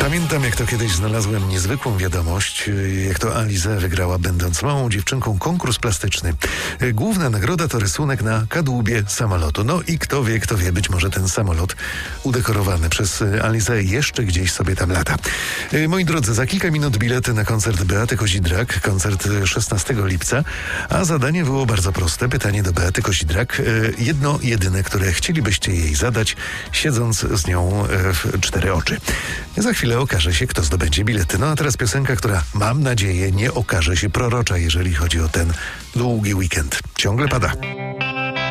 Pamiętam, jak to kiedyś znalazłem niezwykłą wiadomość, jak to Alizée wygrała, będąc małą dziewczynką, konkurs plastyczny. Główna nagroda to rysunek na kadłubie samolotu. No i kto wie, być może ten samolot udekorowany przez Alizée jeszcze gdzieś sobie tam lata. Moi drodzy, za kilka minut bilety na koncert Beaty Kozidrak, koncert 16 lipca, a zadanie było bardzo proste. Pytanie do Beaty Kozidrak, jedno jedyne, które chcielibyście jej zadać, siedząc z nią w cztery oczy. Za chwilę okaże się, kto zdobędzie bilety. No a teraz piosenka, która, mam nadzieję, nie okaże się prorocza, jeżeli chodzi o ten długi weekend. Ciągle pada.